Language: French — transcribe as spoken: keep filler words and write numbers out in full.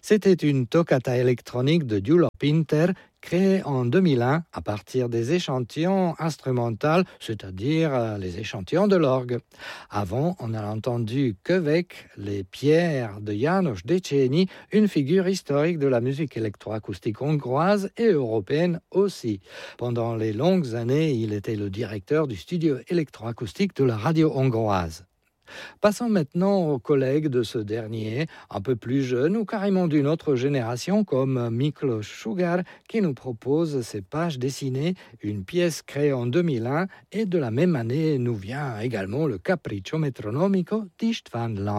C'était une toccata électronique de Gyula Pinter, créée en deux mille un à partir des échantillons instrumentaux, c'est-à-dire les échantillons de l'orgue. Avant, on n'a entendu qu'avec les pierres de János Déchenyi, une figure historique de la musique électroacoustique hongroise et européenne aussi. Pendant les longues années, il était le directeur du studio électroacoustique de la radio hongroise. Passons maintenant aux collègues de ce dernier, un peu plus jeunes ou carrément d'une autre génération, comme Miklós Sugar, qui nous propose ses pages dessinées, une pièce créée en deux mille un, et de la même année nous vient également le Capriccio metronomico d'István Lang.